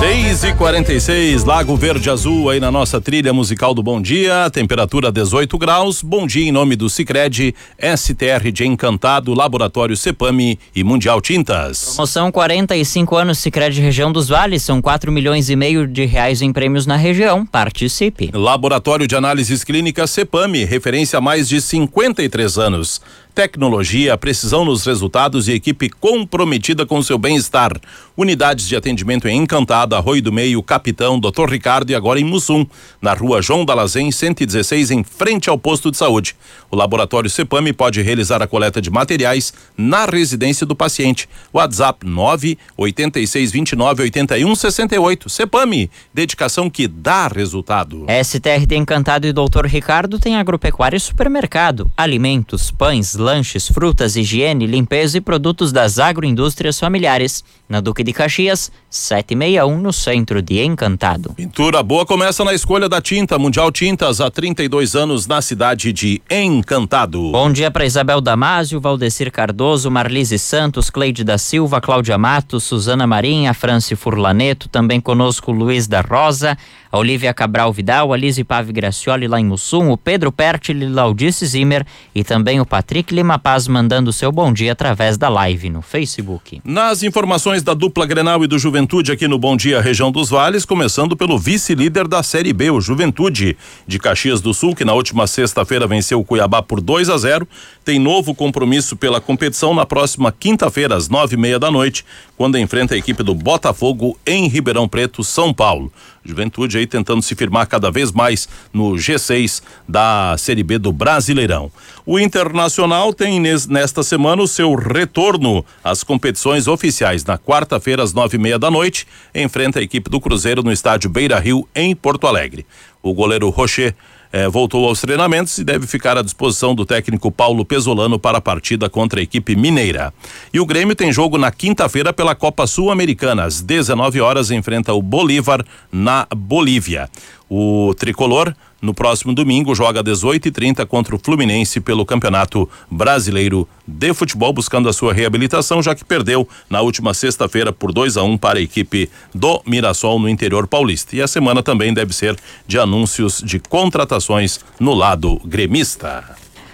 6h46, Lago Verde Azul aí na nossa trilha musical do Bom Dia, temperatura 18 graus. Bom dia em nome do Sicredi, STR de Encantado, Laboratório Cepame e Mundial Tintas. Promoção 45 anos Sicredi Região dos Vales, são 4,5 milhões de reais em prêmios na região. Participe. Laboratório de Análises Clínicas Cepame, referência há mais de 53 anos. Tecnologia, precisão nos resultados e equipe comprometida com o seu bem-estar. Unidades de atendimento em Encantado, Arroio do Meio, Capitão, Dr. Ricardo e agora em Mussum, na rua João Dalazen, 116, em frente ao posto de saúde. O Laboratório Cepame pode realizar a coleta de materiais na residência do paciente. WhatsApp 986298168. Cepame, dedicação que dá resultado. STR de Encantado e Dr. Ricardo tem agropecuária e supermercado, alimentos, pães, lanches, frutas, higiene, limpeza e produtos das agroindústrias familiares. Na Duque de Caxias, 761, no centro de Encantado. Pintura boa começa na escolha da tinta. Mundial Tintas, há 32 anos na cidade de Encantado. Bom dia para Isabel Damásio, Valdecir Cardoso, Marlise Santos, Cleide da Silva, Cláudia Matos, Suzana Marinha, Franci Furlaneto, também conosco Luiz da Rosa, a Olivia Cabral Vidal, a Lise Pave Gracioli lá em Mussum, o Pedro Pertile, Laudice Zimmer e também o Patrick Lima Paz mandando seu bom dia através da live no Facebook. Nas informações da dupla Grenal e do Juventude aqui no Bom Dia Região dos Vales, começando pelo vice-líder da Série B, o Juventude de Caxias do Sul, que na última sexta-feira venceu o Cuiabá por 2-0, tem novo compromisso pela competição na próxima quinta-feira às 9:30 da noite, quando enfrenta a equipe do Botafogo em Ribeirão Preto, São Paulo. Juventude aí tentando se firmar cada vez mais no G6 da Série B do Brasileirão. O Internacional tem nesta semana o seu retorno às competições oficiais. Na quarta-feira às 9:30 da noite, enfrenta a equipe do Cruzeiro no estádio Beira-Rio em Porto Alegre. O goleiro Rocher voltou aos treinamentos e deve ficar à disposição do técnico Paulo Pesolano para a partida contra a equipe mineira. E o Grêmio tem jogo na quinta-feira pela Copa Sul-Americana. Às 19 horas enfrenta o Bolívar na Bolívia. O tricolor, no próximo domingo, joga às 18h30 contra o Fluminense pelo Campeonato Brasileiro de Futebol, buscando a sua reabilitação, já que perdeu na última sexta-feira por 2-1 para a equipe do Mirassol no interior paulista. E a semana também deve ser de anúncios de contratações no lado gremista.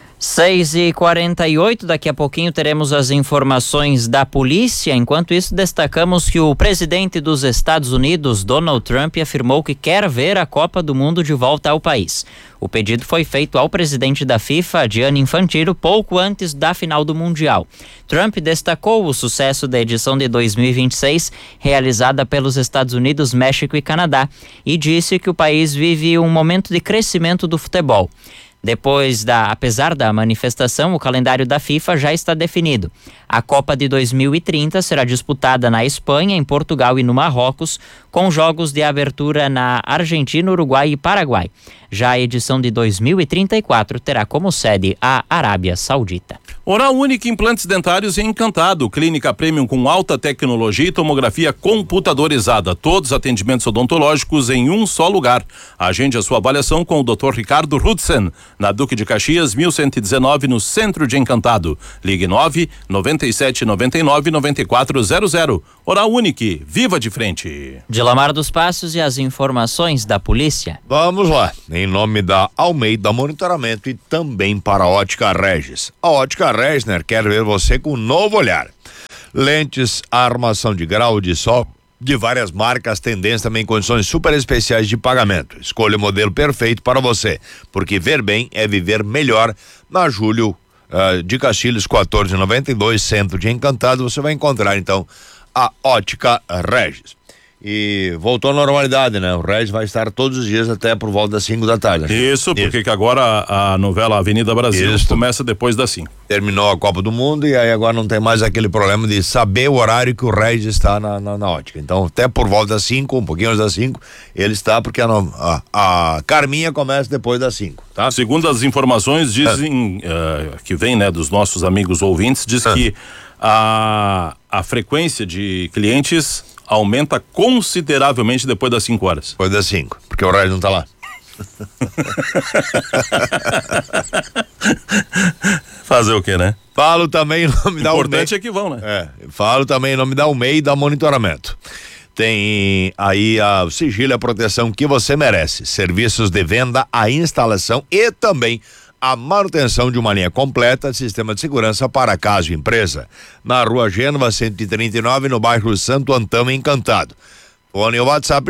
6h48, daqui a pouquinho teremos as informações da polícia. Enquanto isso, destacamos que o presidente dos Estados Unidos, Donald Trump, afirmou que quer ver a Copa do Mundo de volta ao país. O pedido foi feito ao presidente da FIFA, Gianni Infantino, pouco antes da final do Mundial. Trump destacou o sucesso da edição de 2026, realizada pelos Estados Unidos, México e Canadá, e disse que o país vive um momento de crescimento do futebol. Apesar da manifestação, o calendário da FIFA já está definido. A Copa de 2030 será disputada na Espanha, em Portugal e no Marrocos, com jogos de abertura na Argentina, Uruguai e Paraguai. Já a edição de 2034 terá como sede a Arábia Saudita. Oral Unique Implantes Dentários em Encantado, clínica premium com alta tecnologia e tomografia computadorizada. Todos os atendimentos odontológicos em um só lugar. Agende a sua avaliação com o Dr. Ricardo Rudsen, na Duque de Caxias, 1119, no centro de Encantado. Ligue 997999400. Oral Unique, viva de frente. De Lamar dos Passos e as informações da polícia. Vamos lá, em nome da Almeida Monitoramento e também para a Ótica Regis. A Ótica Regner quer ver você com um novo olhar. Lentes, armação de grau, de sol, de várias marcas, tendência também em condições super especiais de pagamento. Escolha o modelo perfeito para você, porque ver bem é viver melhor. Na Júlio de Castilhos 1492, centro de Encantado, você vai encontrar então a Ótica Regis. E voltou à normalidade, né? O Regis vai estar todos os dias até por volta das 5 da tarde. Isso, porque que agora a novela Avenida Brasil começa depois das 5. Terminou a Copa do Mundo e aí agora não tem mais aquele problema de saber o horário que o Regis está na ótica. Então até por volta das 5, um pouquinho antes das 5, ele está, porque a Carminha começa depois das 5, tá? Segundo as informações, dizem que vem, né, dos nossos amigos ouvintes, diz que a frequência de clientes aumenta consideravelmente depois das 5 horas. Depois das 5, porque o Regis não tá lá. Fazer o quê, né? Falo também em nome da Almeida. Importante é que vão, né? Falo também em nome da Almeida Monitoramento. tem aí o sigilo e a proteção que você merece. Serviços de venda, a instalação e também a manutenção de uma linha completa de sistema de segurança para casa e empresa. Na Rua Gênova 139, no bairro Santo Antão, Encantado. Fone o WhatsApp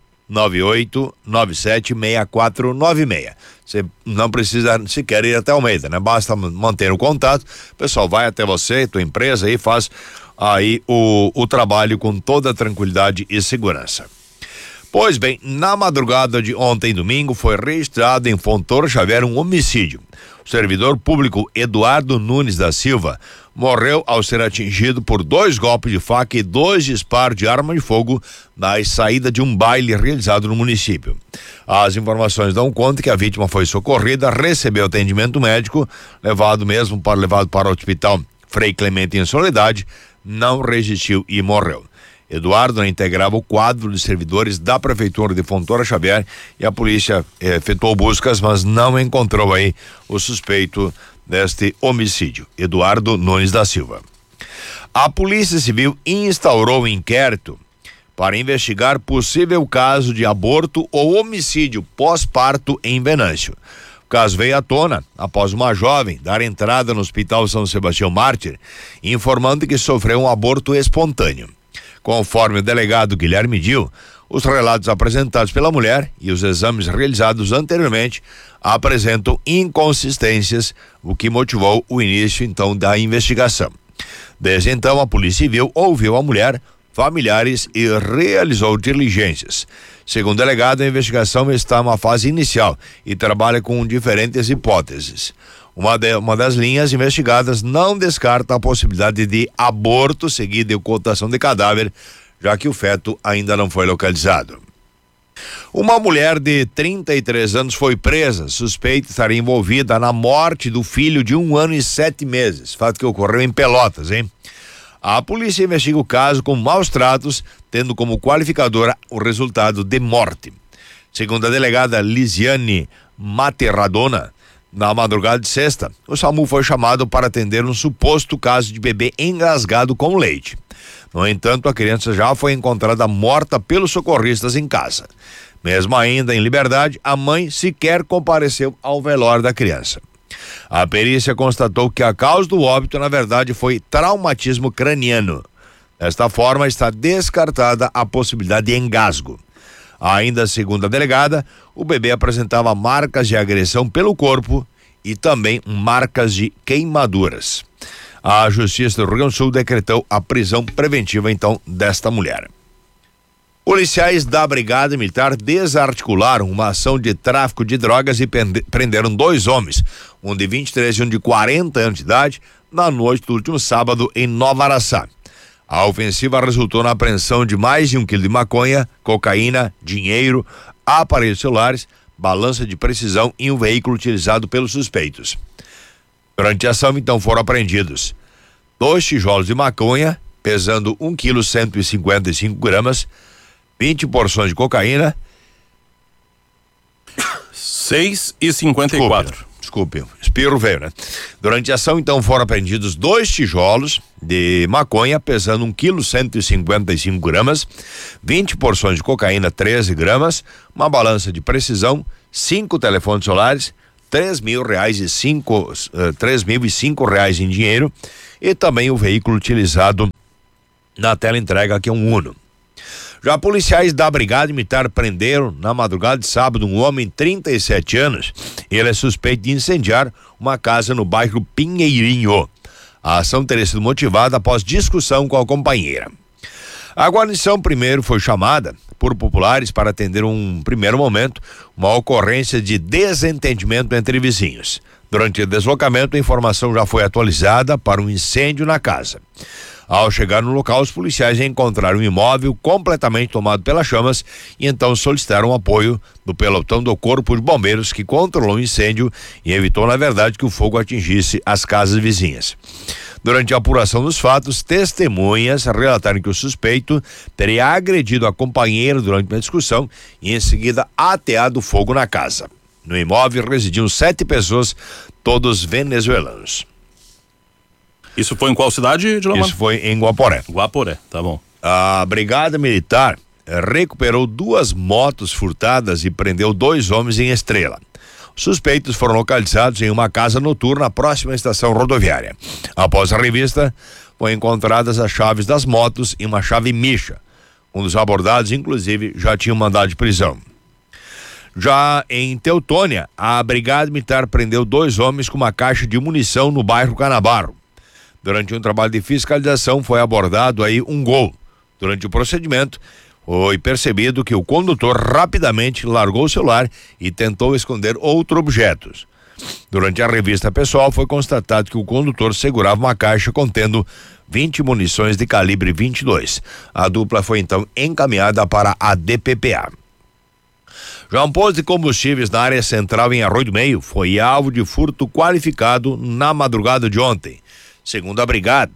998976496. Você não precisa sequer ir até Almeida, né? Basta manter o contato, o pessoal vai até você, tua empresa e faz aí o trabalho com toda tranquilidade e segurança. Pois bem, na madrugada de ontem, domingo, foi registrado em Fontoura Xavier um homicídio. O servidor público Eduardo Nunes da Silva morreu ao ser atingido por 2 golpes de faca e 2 disparos de arma de fogo na saída de um baile realizado no município. As informações dão conta que a vítima foi socorrida, recebeu atendimento médico, levado para o hospital Frei Clemente em Soledade, não resistiu e morreu. Eduardo integrava o quadro de servidores da Prefeitura de Fontoura Xavier e a polícia efetuou buscas, mas não encontrou aí o suspeito deste homicídio, Eduardo Nunes da Silva. A Polícia Civil instaurou um inquérito para investigar possível caso de aborto ou homicídio pós-parto em Venâncio. O caso veio à tona após uma jovem dar entrada no Hospital São Sebastião Mártir, informando que sofreu um aborto espontâneo. Conforme o delegado Guilherme Dil, os relatos apresentados pela mulher e os exames realizados anteriormente apresentam inconsistências, o que motivou o início então da investigação. Desde então, a Polícia Civil ouviu a mulher, familiares e realizou diligências. Segundo o delegado, a investigação está em uma fase inicial e trabalha com diferentes hipóteses. Uma das linhas investigadas não descarta a possibilidade de aborto seguido de ocultação de cadáver, já que o feto ainda não foi localizado. Uma mulher de 33 anos foi presa, suspeita de estar envolvida na morte do filho de 1 ano e 7 meses, fato que ocorreu em Pelotas, hein? A polícia investiga o caso com maus tratos, tendo como qualificadora o resultado de morte. Segundo a delegada Lisiane Materradona, na madrugada de sexta, o SAMU foi chamado para atender um suposto caso de bebê engasgado com leite. No entanto, a criança já foi encontrada morta pelos socorristas em casa. Mesmo ainda em liberdade, a mãe sequer compareceu ao velório da criança. A perícia constatou que a causa do óbito, na verdade, foi traumatismo craniano. Desta forma, está descartada a possibilidade de engasgo. Ainda segundo a delegada, o bebê apresentava marcas de agressão pelo corpo e também marcas de queimaduras. A Justiça do Rio Grande do Sul decretou a prisão preventiva, então, desta mulher. Policiais da Brigada Militar desarticularam uma ação de tráfico de drogas e prenderam 2 homens, um de 23 e um de 40 anos de idade, na noite do último sábado em Nova Araçá. A ofensiva resultou na apreensão de mais de 1 quilo de maconha, cocaína, dinheiro, aparelhos celulares, balança de precisão e um veículo utilizado pelos suspeitos. Durante a ação, então, foram apreendidos 2 tijolos de maconha, pesando 1 quilo 155 gramas, 20 porções de cocaína. 6,54. Desculpe, espirro veio, né? Durante a ação, então, foram apreendidos 2 tijolos de maconha, pesando 1 quilo 155 gramas, 20 porções de cocaína, 13 gramas, uma balança de precisão, 5 telefones celulares, R$3.005 em dinheiro e também o veículo utilizado na tela entrega, que é um Uno. Já policiais da Brigada Militar prenderam na madrugada de sábado um homem de 37 anos. Ele é suspeito de incendiar uma casa no bairro Pinheirinho. A ação teria sido motivada após discussão com a companheira. A guarnição primeiro foi chamada por populares para atender um primeiro momento uma ocorrência de desentendimento entre vizinhos. Durante o deslocamento, a informação já foi atualizada para um incêndio na casa. Ao chegar no local, os policiais encontraram um imóvel completamente tomado pelas chamas e então solicitaram o apoio do pelotão do Corpo de Bombeiros, que controlou o incêndio e evitou, na verdade, que o fogo atingisse as casas vizinhas. Durante a apuração dos fatos, testemunhas relataram que o suspeito teria agredido a companheira durante uma discussão e em seguida ateado fogo na casa. No imóvel residiam 7 pessoas, todos venezuelanos. Isso foi em qual cidade, Dilomar? Isso foi em Guaporé. Guaporé, tá bom. A Brigada Militar recuperou 2 motos furtadas e prendeu 2 homens em Estrela. Os suspeitos foram localizados em uma casa noturna próxima à estação rodoviária. Após a revista, foram encontradas as chaves das motos e uma chave micha. Um dos abordados, inclusive, já tinha um mandado de prisão. Já em Teutônia, a Brigada Militar prendeu 2 homens com uma caixa de munição no bairro Canabarro. Durante um trabalho de fiscalização, foi abordado aí um Gol. Durante o procedimento, foi percebido que o condutor rapidamente largou o celular e tentou esconder outros objetos. Durante a revista pessoal, foi constatado que o condutor segurava uma caixa contendo 20 munições de calibre 22. A dupla foi então encaminhada para a DPPA. Já um posto de combustíveis na área central em Arroio do Meio foi alvo de furto qualificado na madrugada de ontem. Segundo a brigada,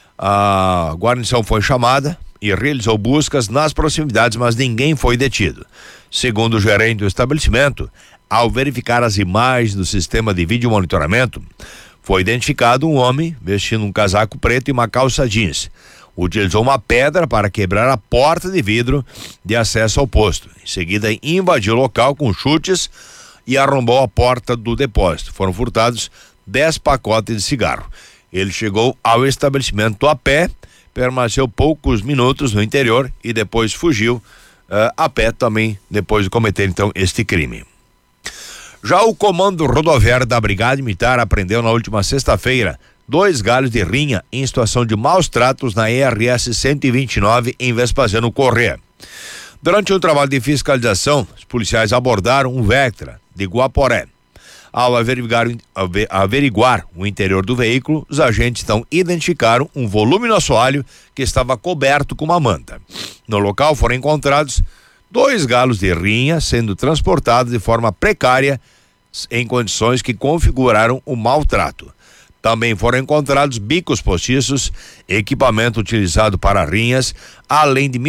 a guarnição foi chamada e realizou buscas nas proximidades, mas ninguém foi detido. Segundo o gerente do estabelecimento, ao verificar as imagens do sistema de vídeo monitoramento, foi identificado um homem vestindo um casaco preto e uma calça jeans. Utilizou uma pedra para quebrar a porta de vidro de acesso ao posto. Em seguida, invadiu o local com chutes e arrombou a porta do depósito. Foram furtados 10 pacotes de cigarro. Ele chegou ao estabelecimento a pé, permaneceu poucos minutos no interior e depois fugiu a pé também, depois de cometer então este crime. Já o comando rodoviário da Brigada Militar apreendeu na última sexta-feira 2 galhos de rinha em situação de maus tratos na ERS 129 em Vespasiano Corrêa. Durante o trabalho de fiscalização, os policiais abordaram um Vectra de Guaporé. Ao averiguar o interior do veículo, os agentes então identificaram um volume assoalho que estava coberto com uma manta. No local foram encontrados 2 galos de rinha sendo transportados de forma precária em condições que configuraram o maltrato. Também foram encontrados bicos postiços, equipamento utilizado para rinhas, além de R$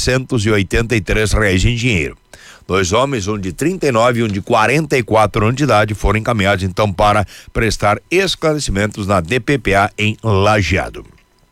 1.683 em dinheiro. 2 homens, um de 39 e um de 44 anos de idade, foram encaminhados então para prestar esclarecimentos na DPPA em Lajeado.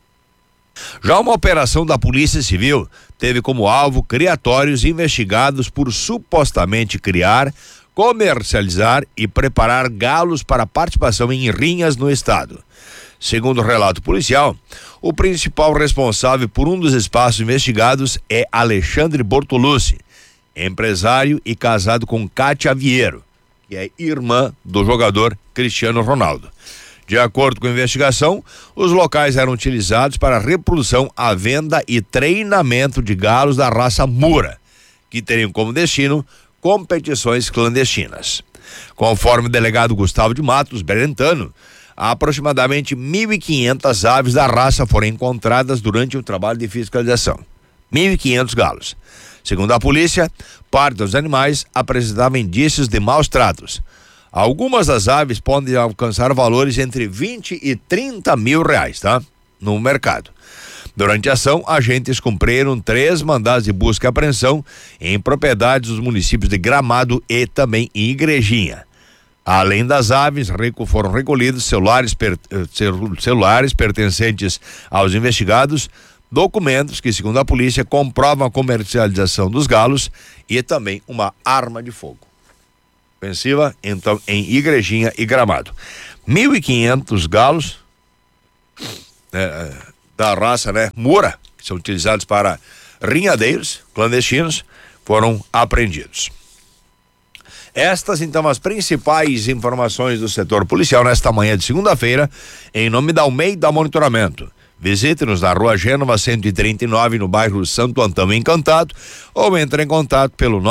Já uma operação da Polícia Civil teve como alvo criatórios investigados por supostamente criar, comercializar e preparar galos para participação em rinhas no estado. Segundo o relato policial, o principal responsável por um dos espaços investigados é Alexandre Bortolucci, empresário e casado com Cátia Vieiro, que é irmã do jogador Cristiano Ronaldo. De acordo com a investigação, os locais eram utilizados para a reprodução, a venda e treinamento de galos da raça Mura, que teriam como destino competições clandestinas. Conforme o delegado Gustavo de Matos Berentano, aproximadamente 1.500 aves da raça foram encontradas durante o trabalho de fiscalização. 1.500 galos. Segundo a polícia, parte dos animais apresentavam indícios de maus tratos. Algumas das aves podem alcançar valores entre 20 e 30 mil reais, tá? No mercado. Durante a ação, agentes cumpriram 3 mandados de busca e apreensão em propriedades dos municípios de Gramado e também em Igrejinha. Além das aves, foram recolhidos celulares pertencentes aos investigados, documentos que, segundo a polícia, comprovam a comercialização dos galos e também uma arma de fogo. Ofensiva, então, em Igrejinha e Gramado. 1.500 galos da raça, Mura, que são utilizados para rinhadeiros clandestinos, foram apreendidos. Estas, então, as principais informações do setor policial nesta manhã de segunda-feira, em nome da Almeida Monitoramento. Visite-nos na Rua Gênova 139, no bairro Santo Antão Encantado, ou entre em contato pelo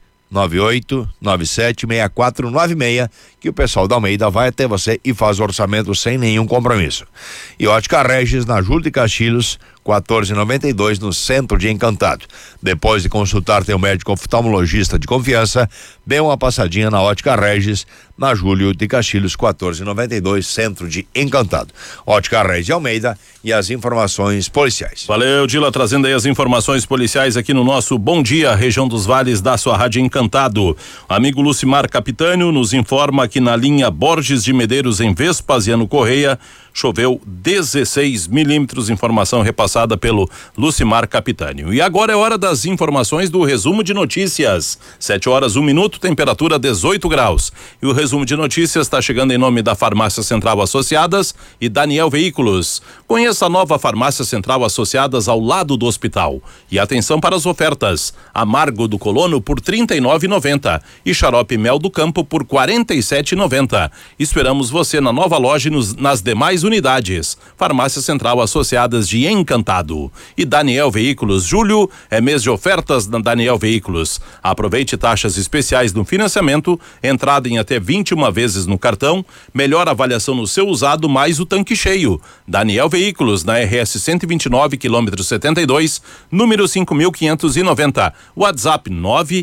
998976496, que o pessoal da Almeida vai até você e faz orçamento sem nenhum compromisso. E Ótica Regis, na Júlio de Castilhos, 1492, no centro de Encantado. Depois de consultar teu médico oftalmologista de confiança, dê uma passadinha na Ótica Regis, na Júlio de Castilhos, 1492, centro de Encantado. Ótica Regis de Almeida e as informações policiais. Valeu, Dila, trazendo aí as informações policiais aqui no nosso Bom Dia, região dos Vales da sua Rádio Encantado. Amigo Lucimar Capitânio nos informa que na linha Borges de Medeiros, em Vespasiano Correia, choveu 16 milímetros. Informação repassada passada pelo Lucimar Capitânio. E agora é hora das informações do resumo de notícias. 7h01, temperatura 18 graus. E o resumo de notícias está chegando em nome da Farmácia Central Associadas e Daniel Veículos. Conheça a nova Farmácia Central Associadas ao lado do hospital. E atenção para as ofertas: amargo do colono por R$ 39,90 e xarope mel do campo por R$ 47,90. Esperamos você na nova loja e nas demais unidades. Farmácia Central Associadas de Encantado. E Daniel Veículos, julho é mês de ofertas na Daniel Veículos. Aproveite taxas especiais no financiamento, entrada em até 21 vezes no cartão, melhor avaliação no seu usado mais o tanque cheio. Daniel Veículos, na RS 129, quilômetro 72, número 5.590. WhatsApp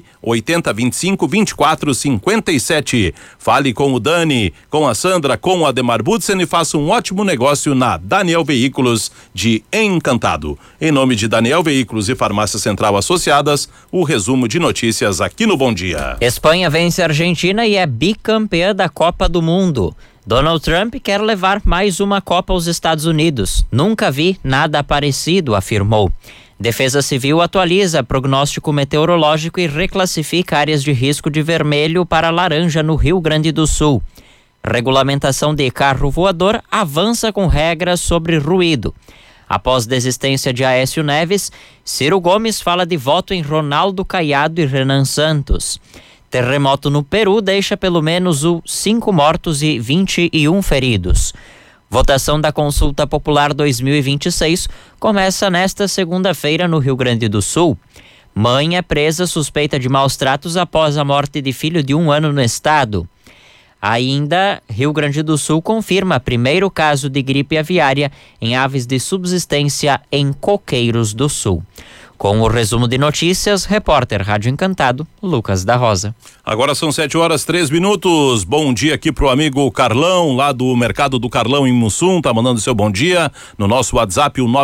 980252457. Fale com o Dani, com a Sandra, com o Ademar Butzen e faça um ótimo negócio na Daniel Veículos de Encantado. Em nome de Daniel Veículos e Farmácia Central Associadas, o resumo de notícias aqui no Bom Dia. Espanha vence a Argentina e é bicampeã da Copa do Mundo. Donald Trump quer levar mais uma Copa aos Estados Unidos. Nunca vi nada parecido, afirmou. Defesa Civil atualiza prognóstico meteorológico e reclassifica áreas de risco de vermelho para laranja no Rio Grande do Sul. Regulamentação de carro voador avança com regras sobre ruído. Após desistência de Aécio Neves, Ciro Gomes fala de voto em Ronaldo Caiado e Renan Santos. Terremoto no Peru deixa pelo menos 5 mortos e 21 feridos. Votação da Consulta Popular 2026 começa nesta segunda-feira no Rio Grande do Sul. Mãe é presa suspeita de maus tratos após a morte de filho de 1 ano no estado. Ainda, Rio Grande do Sul confirma primeiro caso de gripe aviária em aves de subsistência em Coqueiros do Sul. Com o resumo de notícias, repórter Rádio Encantado, Lucas da Rosa. Agora são 7h03. Bom dia aqui pro amigo Carlão, lá do Mercado do Carlão em Mussum, tá mandando seu bom dia no nosso WhatsApp, o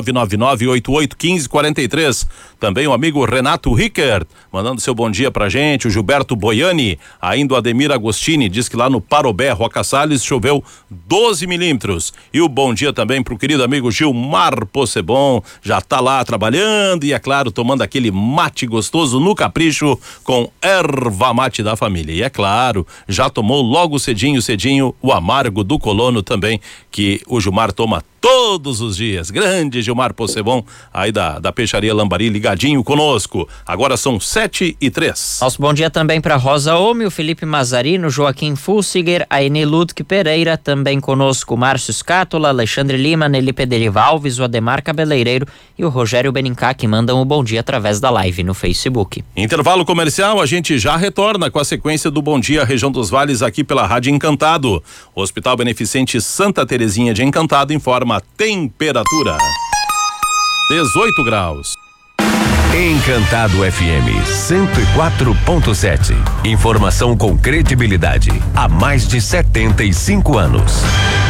999-8815-43. Também o amigo Renato Rickert, mandando seu bom dia pra gente, o Gilberto Boiani, ainda o Ademir Agostini, diz que lá no Parobé, Roca Salles, choveu 12 milímetros. E o bom dia também pro querido amigo Gilmar Possebon, já tá lá trabalhando e, é claro, tomando aquele mate gostoso no capricho com erva mate da família. E é claro, já tomou logo cedinho o amargo do colono também, que o Gilmar toma todos os dias. Grande Gilmar Possebon, aí da Peixaria Lambari, ligadinho conosco. Agora são 7h03. Nosso bom dia também para Rosa Omi, o Felipe Mazarino, Joaquim Fussiger, a Eni Ludwig Pereira, também conosco Márcio Scátola, Alexandre Lima, Nelly Pederiva Alves, o Ademar Cabeleireiro e o Rogério Benincá, que mandam o bom dia através da live no Facebook. Intervalo comercial, a gente já retorna com a sequência do Bom Dia Região dos Vales aqui pela Rádio Encantado. O Hospital Beneficente Santa Terezinha de Encantado informa a temperatura: 18 graus. Encantado FM 104.7. Informação com credibilidade há mais de 75 anos.